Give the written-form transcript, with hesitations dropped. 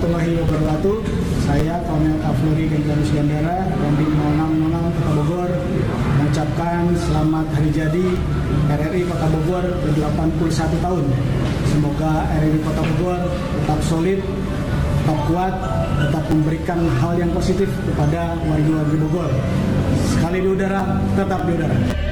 warahmatullahi wabarakatuh. Saya Kolonel Kavleri Gendarus Gandara, Randim 0606 Kota Bogor, mengucapkan selamat hari jadi RRI Kota Bogor ke-81 tahun. Semoga RRI Kota Bogor tetap solid, tetap kuat, tetap memberikan hal yang positif kepada warga-warga Bogor. Sekali di udara, tetap di udara.